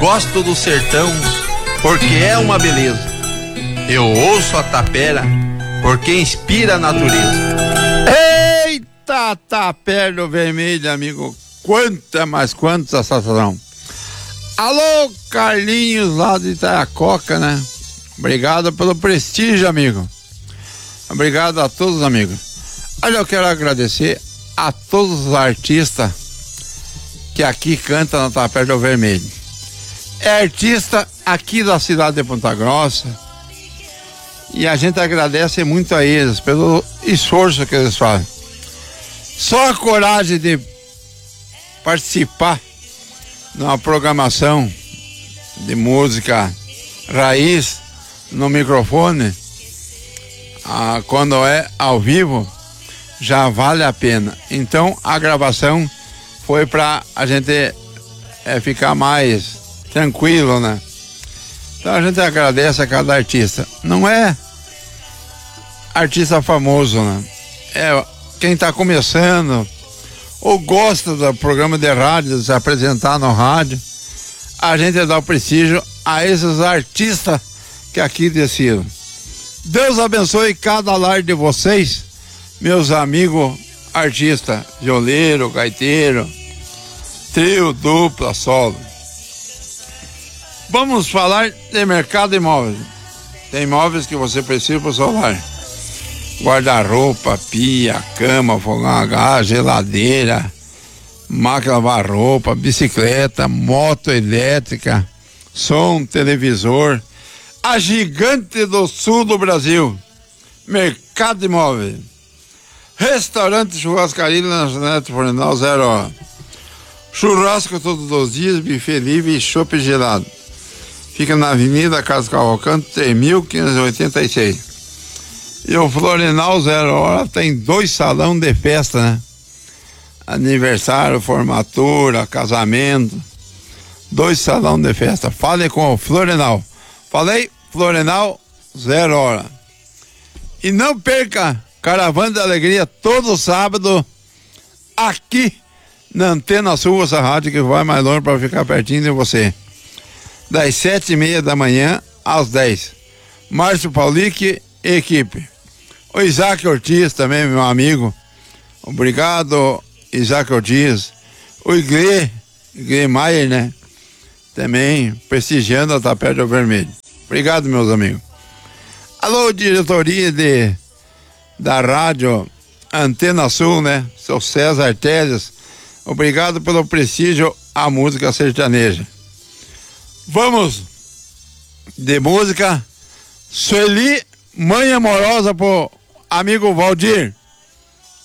Gosto do sertão porque é uma beleza. Eu ouço a tapera porque inspira a natureza. Eita, tapera do vermelho, amigo. Quanta, mas quanta sensação. Alô, Carlinhos lá de Itaiacoca, né? Obrigado pelo prestígio, amigo. Obrigado a todos, amigos. Olha, eu quero agradecer a todos os artistas que aqui cantam na Tapera do Vermelho. É artista aqui da cidade de Ponta Grossa e a gente agradece muito a eles pelo esforço que eles fazem. Só a coragem de participar numa programação de música raiz no microfone, quando é ao vivo, já vale a pena. Então a gravação foi para a gente ficar mais tranquilo, né? Então a gente agradece a cada artista. Não é artista famoso, né? É quem está começando ou gosta do programa de rádio, de se apresentar no rádio. A gente dá o prestígio a esses artistas que aqui desceram. Deus abençoe cada lar de vocês, meus amigos artistas, violeiro, gaiteiro, trio, dupla, solo. Vamos falar de mercado de imóveis. Tem imóveis que você precisa para o seu lar. Guarda-roupa, pia, cama, fogão a gás, geladeira, máquina de lavar roupa, bicicleta, moto elétrica, som, televisor. A gigante do sul do Brasil. Mercado de imóveis. Restaurante Churrascaria na Janete Florenal 0 hora. Churrasco todos os dias, buffet livre e chopp gelado. Fica na Avenida Carlos Cavalcante, 3.586. E o Florenal 0 hora tem 2 salões de festa, né? Aniversário, formatura, casamento. 2 salões de festa. Fale com o Florenal. Falei, Florenal 0 hora. E não perca Caravana de Alegria todo sábado aqui na Antena Sul, essa rádio que vai mais longe para ficar pertinho de você. Das 7:30 da manhã às 10. Márcio Paulic, equipe. O Isaac Ortiz também, meu amigo. Obrigado, Isaac Ortiz. O Iglê Maier, né? Também prestigiando a Tapera do Vermelho. Obrigado, meus amigos. Alô, diretoria da rádio Antena Sul, né? Seu César Teles. Obrigado pelo prestígio à música sertaneja. Vamos de música. Sueli, Mãe Amorosa, pro amigo Valdir.